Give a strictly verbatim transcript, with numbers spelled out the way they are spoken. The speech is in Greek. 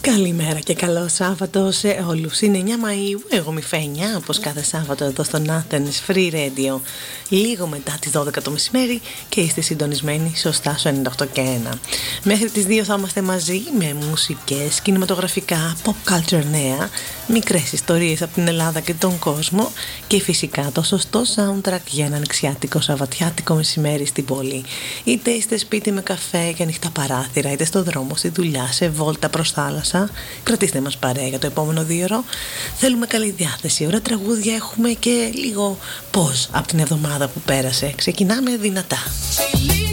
Καλημέρα και καλό Σάββατο σε όλους. Είναι εννιά Μαΐου, εγώ μη φαίνια, όπως κάθε Σάββατο εδώ στο Athens Free Radio. Λίγο μετά τις δώδεκα το μεσημέρι και είστε συντονισμένοι σωστά στο ενενήντα οκτώ και ένα. Μέχρι τις δύο θα είμαστε μαζί με μουσικές, κινηματογραφικά, pop culture νέα, μικρές ιστορίες από την Ελλάδα και τον κόσμο και φυσικά το σωστό soundtrack για ένα ανοιξιάτικο σαββατιάτικο μεσημέρι στην πόλη. Είτε είστε σπίτι με καφέ και ανοιχτά παράθυρα, είτε στο δρόμο, στη δουλειά, σε βόλτα προς θάλασσα, κρατήστε μας παρέα για το επόμενο δίωρο. Θέλουμε καλή διάθεση, ωραία τραγούδια έχουμε και λίγο πώς από την εβδομάδα που πέρασε. Ξεκινάμε δυνατά.